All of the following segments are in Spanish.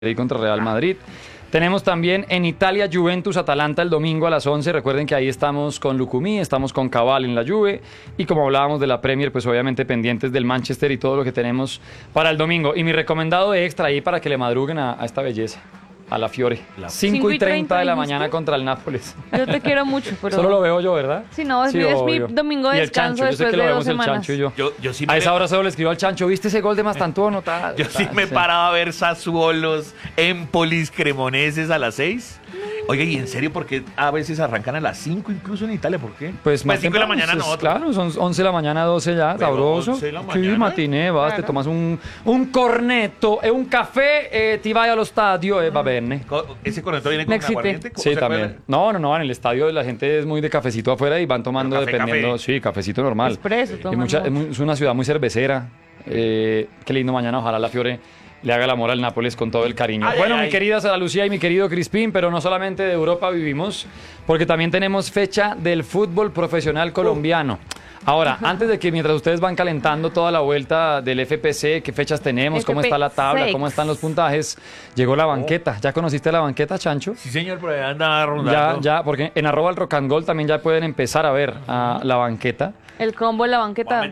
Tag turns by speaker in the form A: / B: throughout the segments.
A: contra Real Madrid. Tenemos también en Italia Juventus-Atalanta el domingo a las 11. Recuerden que ahí estamos con Lucumí, estamos con Cabal en la Juve. Y como hablábamos de la Premier, pues obviamente pendientes del Manchester y todo lo que tenemos para el domingo. Y mi recomendado de extra ahí para que le madruguen a esta belleza, a la Fiore. 5:30 de la mañana contra el Nápoles.
B: Yo te quiero mucho, pero...
A: Solo lo veo yo, ¿verdad?
B: Sí, no, es mi domingo de descanso después de 2 semanas.
A: El Chancho y yo.
C: Yo sí
A: a esa hora solo le escribo al Chancho, ¿viste ese gol de Mastantuono?
C: Yo sí me paraba a ver Sassuolos, Empolis, Cremoneses a las 6. Oye, y en serio, ¿por qué a veces arrancan a las 5 incluso en Italia? ¿Por qué?
A: Pues más
C: 5 de la mañana
A: pues,
C: no.
A: Claro, son 11 de la mañana, 12 ya,
C: pero
A: sabroso.
C: 11 de la
A: Sí,
C: mañana.
A: matiné, vas, te tomas un cornetto e un caffè, ti vai allo stadio e va bene.
C: ¿Ese corneto viene con aguardiente?
A: Sí, también. No, en el estadio la gente es muy de cafecito afuera y van tomando
C: Pero
A: dependiendo.
C: café.
A: Sí, cafecito normal.
B: Expreso,
A: Es una ciudad muy cervecera. Qué lindo mañana, ojalá la Fiore le haga el amor al Nápoles con todo el cariño. Mi querida Sara Lucía y mi querido Crispín, pero no solamente de Europa vivimos, porque también tenemos fecha del fútbol profesional colombiano. Ahora, antes de que mientras ustedes van calentando toda la vuelta del FPC, qué fechas tenemos, cómo está la tabla, cómo están los puntajes, llegó la banqueta. ¿Ya conociste la banqueta, Chancho?
C: Sí, señor, por ahí anda rondando.
A: Ya, porque en @el Rock and Gold también ya pueden empezar a ver la banqueta.
B: El combo de la banqueta.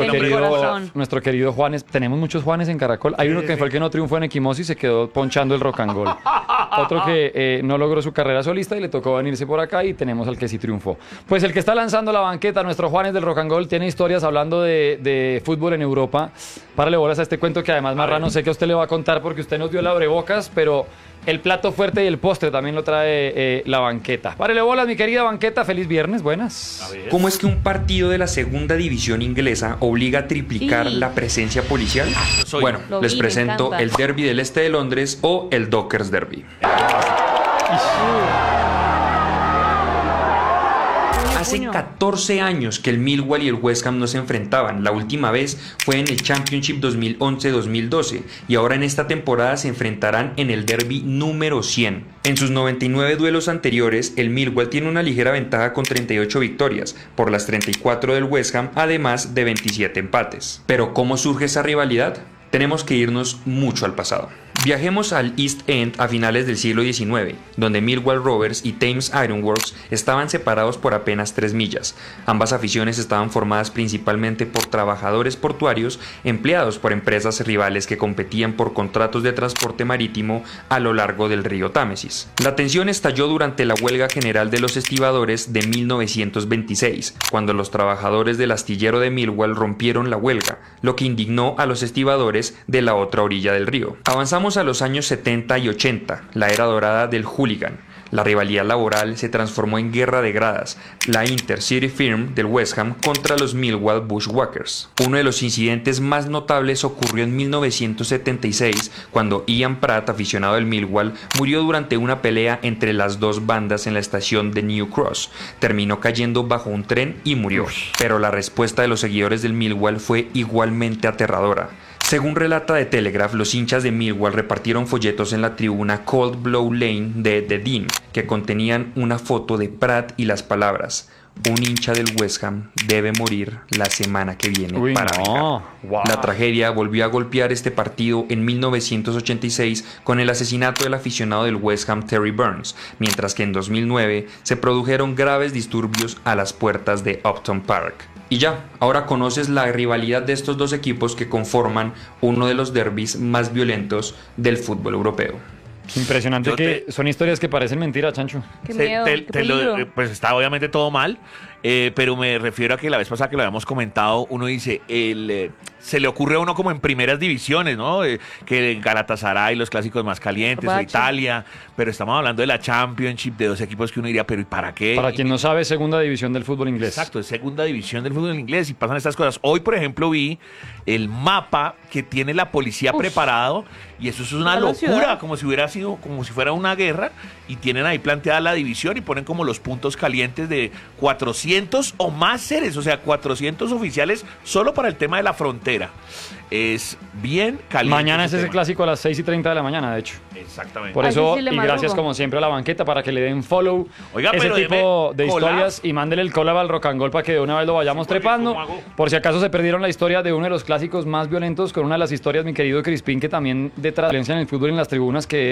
A: Nuestro querido Juanes. Tenemos muchos Juanes en Caracol. Hay uno que fue el que no triunfó en Equimosis y se quedó ponchando el Rock and Gold. Otro que no logró su carrera solista y le tocó venirse por acá, y tenemos al que sí triunfó. Pues el que está lanzando la banqueta, nuestro Juanes del Rock and Gold, tiene historias hablando de fútbol en Europa. Párale bolas a este cuento que además Marrano sé que a usted le va a contar porque usted nos dio el abrebocas, pero el plato fuerte y el postre también lo trae la banqueta. Párale bolas, mi querida banqueta. Feliz viernes, buenas.
D: ¿Cómo es que un partido de la segunda división inglesa obliga a triplicar la presencia policial? Bueno, les presento el Derby del Este de Londres o el Dockers Derby. Hace 14 años que el Millwall y el West Ham no se enfrentaban. La última vez fue en el Championship 2011-2012 y ahora en esta temporada se enfrentarán en el Derby número 100. En sus 99 duelos anteriores, el Millwall tiene una ligera ventaja con 38 victorias por las 34 del West Ham, además de 27 empates. Pero ¿cómo surge esa rivalidad? Tenemos que irnos mucho al pasado. Viajemos al East End a finales del siglo XIX, donde Millwall Rovers y Thames Ironworks estaban separados por apenas 3 millas. Ambas aficiones estaban formadas principalmente por trabajadores portuarios empleados por empresas rivales que competían por contratos de transporte marítimo a lo largo del río Támesis. La tensión estalló durante la huelga general de los estibadores de 1926, cuando los trabajadores del astillero de Millwall rompieron la huelga, lo que indignó a los estibadores de la otra orilla del río. Avanzamos a los años 70 y 80, la era dorada del hooligan. La rivalidad laboral se transformó en guerra de gradas, la Intercity Firm del West Ham contra los Millwall Bushwhackers. Uno de los incidentes más notables ocurrió en 1976, cuando Ian Pratt, aficionado del Millwall, murió durante una pelea entre las dos bandas en la estación de New Cross. Terminó cayendo bajo un tren y murió. Pero la respuesta de los seguidores del Millwall fue igualmente aterradora. Según relata The Telegraph, los hinchas de Millwall repartieron folletos en la tribuna Cold Blow Lane de The Dean, que contenían una foto de Pratt y las palabras: un hincha del West Ham debe morir la semana que viene para vengar. Wow. La tragedia volvió a golpear este partido en 1986 con el asesinato del aficionado del West Ham Terry Burns, mientras que en 2009 se produjeron graves disturbios a las puertas de Upton Park. Y ya, ahora conoces la rivalidad de estos dos equipos que conforman uno de los derbis más violentos del fútbol europeo.
A: Impresionante son historias que parecen mentira, Chancho.
B: Qué miedo, qué peligro.
C: Pues está obviamente todo mal, pero me refiero a que la vez pasada que lo habíamos comentado, uno dice, se le ocurre a uno como en primeras divisiones, ¿no? Que Galatasaray, los clásicos más calientes, o Italia, pero estamos hablando de la Championship, de dos equipos que uno diría, pero ¿y para qué?
A: Para quien no sabe, segunda división del fútbol inglés.
C: Exacto, es segunda división del fútbol inglés y pasan estas cosas. Hoy, por ejemplo, vi el mapa que tiene la policía preparado y eso es una locura, como si hubiera sido, como si fuera una guerra, y tienen ahí planteada la división y ponen como los puntos calientes de 400 400 o más seres, o sea, 400 oficiales solo para el tema de la frontera. Es bien caliente.
A: Mañana es ese clásico a las 6:30 de la mañana, de hecho.
C: Exactamente.
A: Por eso,
B: sí
A: y gracias como siempre a la banqueta para que le den follow.
C: Oiga,
A: ese
C: pero
A: tipo de
C: collab.
A: historias y mándele el collab al Rock and Roll para que de una vez lo vayamos trepando. Por si acaso se perdieron la historia de uno de los clásicos más violentos con una de las historias, mi querido Crispín, que también detrás de la violencia en el fútbol y en las tribunas, que